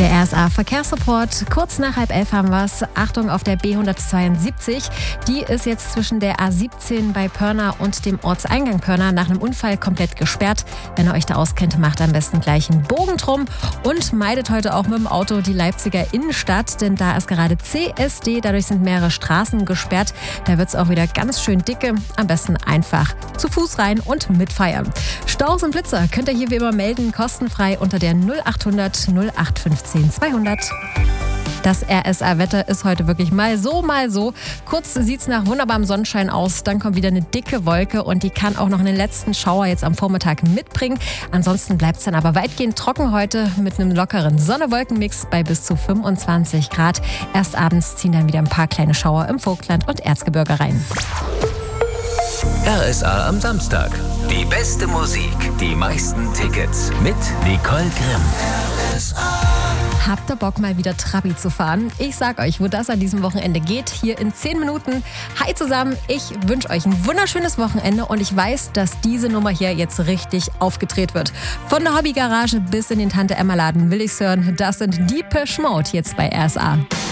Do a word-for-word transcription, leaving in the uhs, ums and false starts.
Der R S A-Verkehrsreport. Kurz nach halb elf haben wir es. Achtung auf der B hundertzweiundsiebzig. Die ist jetzt zwischen der A siebzehn bei Pörna und dem Ortseingang Pörna nach einem Unfall komplett gesperrt. Wenn ihr euch da auskennt, macht am besten gleich einen Bogen drum und meidet heute auch mit dem Auto die Leipziger Innenstadt, denn da ist gerade C S D. Dadurch sind mehrere Straßen gesperrt. Da wird es auch wieder ganz schön dicke. Am besten einfach zu Fuß rein und mitfeiern. Staus und Blitzer könnt ihr hier wie immer melden, kostenfrei unter der null achthundert null acht fünfzehn zweihundert. Das R S A-Wetter ist heute wirklich mal so, mal so. Kurz sieht es nach wunderbarem Sonnenschein aus, dann kommt wieder eine dicke Wolke und die kann auch noch einen letzten Schauer jetzt am Vormittag mitbringen. Ansonsten bleibt es dann aber weitgehend trocken heute mit einem lockeren Sonne-Wolken-Mix bei bis zu fünfundzwanzig Grad. Erst abends ziehen dann wieder ein paar kleine Schauer im Vogtland und Erzgebirge rein. R S A am Samstag. Die beste Musik, die meisten Tickets mit Nicole Grimm. R S A. Habt ihr Bock, mal wieder Trabi zu fahren? Ich sag euch, wo das an diesem Wochenende geht, hier in zehn Minuten. Hi zusammen, ich wünsche euch ein wunderschönes Wochenende und ich weiß, dass diese Nummer hier jetzt richtig aufgedreht wird. Von der Hobbygarage bis in den Tante-Emma-Laden will ich's hören. Das sind Depeche Mode jetzt bei R S A.